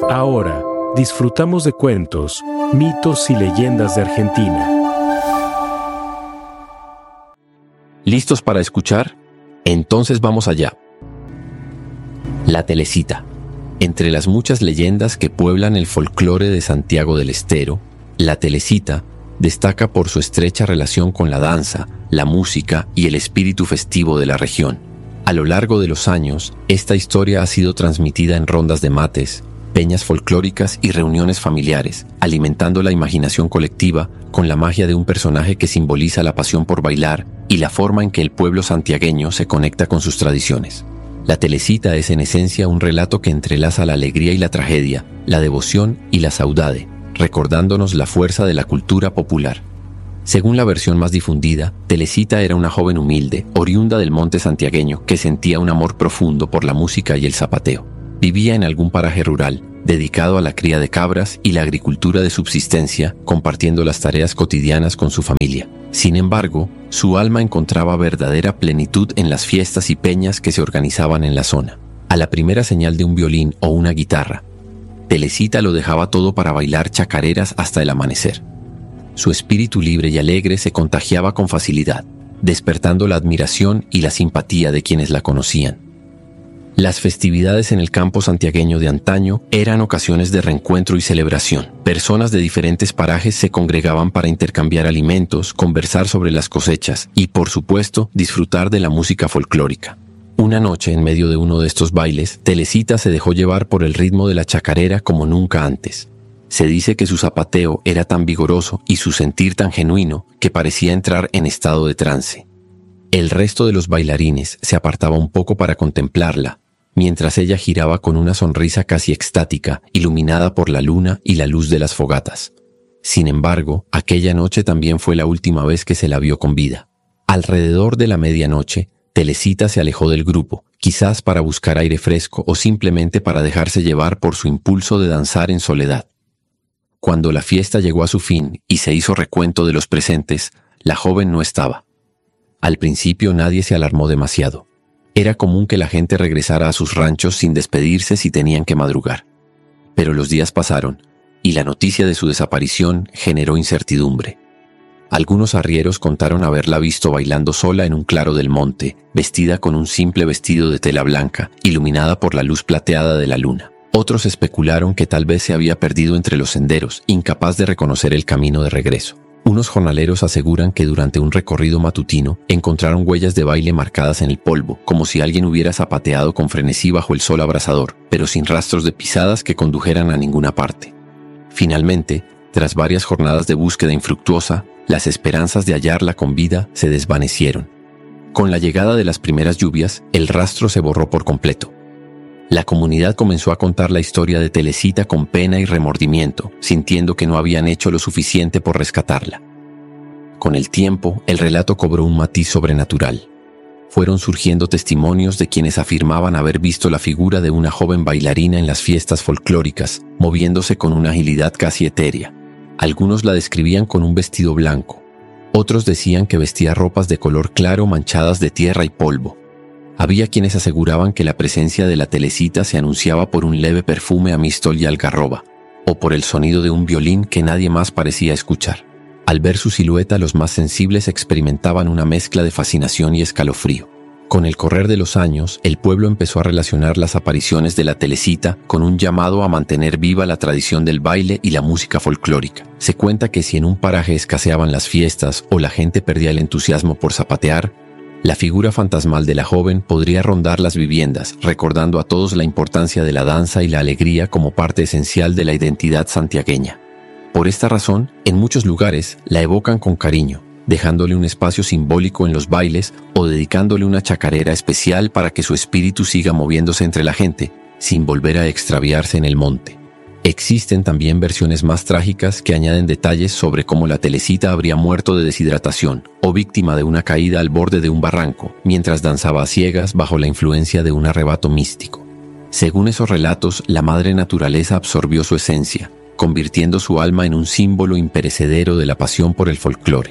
Ahora, disfrutamos de cuentos, mitos y leyendas de Argentina. ¿Listos para escuchar? Entonces vamos allá. La Telecita. Entre las muchas leyendas que pueblan el folclore de Santiago del Estero, la Telecita destaca por su estrecha relación con la danza, la música y el espíritu festivo de la región. A lo largo de los años, esta historia ha sido transmitida en rondas de mates, peñas folclóricas y reuniones familiares, alimentando la imaginación colectiva con la magia de un personaje que simboliza la pasión por bailar y la forma en que el pueblo santiagueño se conecta con sus tradiciones. La Telecita es en esencia un relato que entrelaza la alegría y la tragedia, la devoción y la saudade, recordándonos la fuerza de la cultura popular. Según la versión más difundida, Telecita era una joven humilde, oriunda del monte santiagueño, que sentía un amor profundo por la música y el zapateo. Vivía en algún paraje rural, dedicado a la cría de cabras y la agricultura de subsistencia, compartiendo las tareas cotidianas con su familia. Sin embargo, su alma encontraba verdadera plenitud en las fiestas y peñas que se organizaban en la zona. A la primera señal de un violín o una guitarra, Telecita lo dejaba todo para bailar chacareras hasta el amanecer. Su espíritu libre y alegre se contagiaba con facilidad, despertando la admiración y la simpatía de quienes la conocían. Las festividades en el campo santiagueño de antaño eran ocasiones de reencuentro y celebración. Personas de diferentes parajes se congregaban para intercambiar alimentos, conversar sobre las cosechas y, por supuesto, disfrutar de la música folclórica. Una noche, en medio de uno de estos bailes, Telecita se dejó llevar por el ritmo de la chacarera como nunca antes. Se dice que su zapateo era tan vigoroso y su sentir tan genuino que parecía entrar en estado de trance. El resto de los bailarines se apartaba un poco para contemplarla, mientras ella giraba con una sonrisa casi extática, iluminada por la luna y la luz de las fogatas. Sin embargo, aquella noche también fue la última vez que se la vio con vida. Alrededor de la medianoche, Telecita se alejó del grupo, quizás para buscar aire fresco o simplemente para dejarse llevar por su impulso de danzar en soledad. Cuando la fiesta llegó a su fin y se hizo recuento de los presentes, la joven no estaba. Al principio nadie se alarmó demasiado. Era común que la gente regresara a sus ranchos sin despedirse si tenían que madrugar. Pero los días pasaron, y la noticia de su desaparición generó incertidumbre. Algunos arrieros contaron haberla visto bailando sola en un claro del monte, vestida con un simple vestido de tela blanca, iluminada por la luz plateada de la luna. Otros especularon que tal vez se había perdido entre los senderos, incapaz de reconocer el camino de regreso. Unos jornaleros aseguran que durante un recorrido matutino encontraron huellas de baile marcadas en el polvo, como si alguien hubiera zapateado con frenesí bajo el sol abrasador, pero sin rastros de pisadas que condujeran a ninguna parte. Finalmente, tras varias jornadas de búsqueda infructuosa, las esperanzas de hallarla con vida se desvanecieron. Con la llegada de las primeras lluvias, el rastro se borró por completo. La comunidad comenzó a contar la historia de Telecita con pena y remordimiento, sintiendo que no habían hecho lo suficiente por rescatarla. Con el tiempo, el relato cobró un matiz sobrenatural. Fueron surgiendo testimonios de quienes afirmaban haber visto la figura de una joven bailarina en las fiestas folclóricas, moviéndose con una agilidad casi etérea. Algunos la describían con un vestido blanco. Otros decían que vestía ropas de color claro manchadas de tierra y polvo. Había quienes aseguraban que la presencia de la Telecita se anunciaba por un leve perfume a mistol y algarroba, o por el sonido de un violín que nadie más parecía escuchar. Al ver su silueta, los más sensibles experimentaban una mezcla de fascinación y escalofrío. Con el correr de los años, el pueblo empezó a relacionar las apariciones de la Telecita con un llamado a mantener viva la tradición del baile y la música folclórica. Se cuenta que si en un paraje escaseaban las fiestas o la gente perdía el entusiasmo por zapatear, la figura fantasmal de la joven podría rondar las viviendas, recordando a todos la importancia de la danza y la alegría como parte esencial de la identidad santiagueña. Por esta razón, en muchos lugares la evocan con cariño, dejándole un espacio simbólico en los bailes o dedicándole una chacarera especial para que su espíritu siga moviéndose entre la gente, sin volver a extraviarse en el monte. Existen también versiones más trágicas que añaden detalles sobre cómo la Telecita habría muerto de deshidratación o víctima de una caída al borde de un barranco, mientras danzaba a ciegas bajo la influencia de un arrebato místico. Según esos relatos, la madre naturaleza absorbió su esencia, convirtiendo su alma en un símbolo imperecedero de la pasión por el folclore.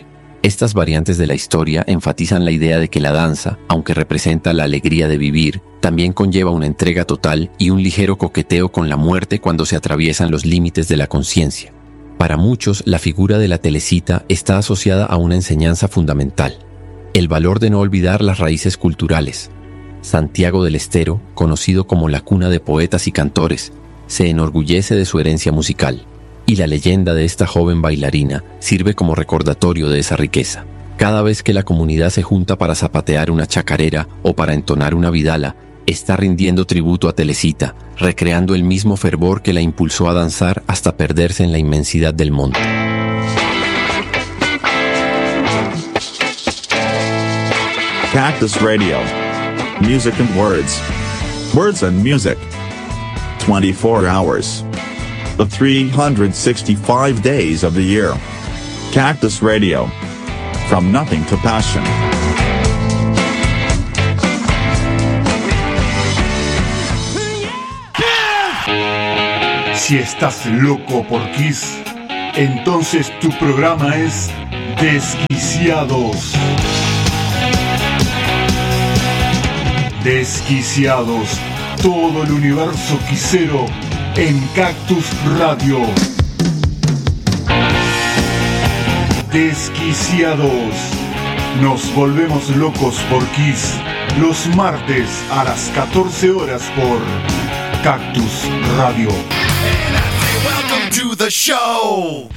Estas variantes de la historia enfatizan la idea de que la danza, aunque representa la alegría de vivir, también conlleva una entrega total y un ligero coqueteo con la muerte cuando se atraviesan los límites de la conciencia. Para muchos, la figura de la Telecita está asociada a una enseñanza fundamental: el valor de no olvidar las raíces culturales. Santiago del Estero, conocido como la cuna de poetas y cantores, se enorgullece de su herencia musical, y la leyenda de esta joven bailarina sirve como recordatorio de esa riqueza. Cada vez que la comunidad se junta para zapatear una chacarera o para entonar una vidala, está rindiendo tributo a Telecita, recreando el mismo fervor que la impulsó a danzar hasta perderse en la inmensidad del monte. Cactus Radio. Music and words. Words and music. 24 hours. The 365 days of the year. Cactus Radio. From nothing to passion. Si estás loco por Kiss, entonces tu programa es Desquiciados. Desquiciados, todo el universo quisero en Cactus Radio. Desquiciados, nos volvemos locos por Kiss los martes a las 14 horas por Cactus Radio. And I say welcome to the show.